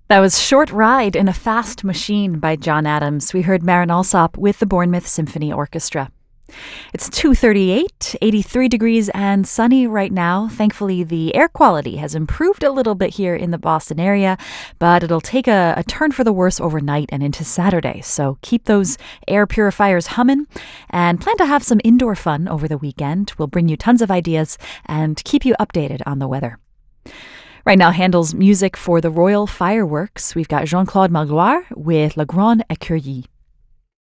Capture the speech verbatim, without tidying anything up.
That was Short Ride in a Fast Machine by John Adams. We heard Marin Alsop with the Bournemouth Symphony Orchestra. It's two thirty-eight, eighty-three degrees and sunny right now. Thankfully, the air quality has improved a little bit here in the Boston area, but it'll take a, a turn for the worse overnight and into Saturday. So keep those air purifiers humming and plan to have some indoor fun over the weekend. We'll bring you tons of ideas and keep you updated on the weather. Right now, Handel's music for the Royal Fireworks. We've got Jean-Claude Magloire with Le Grand Écueilli.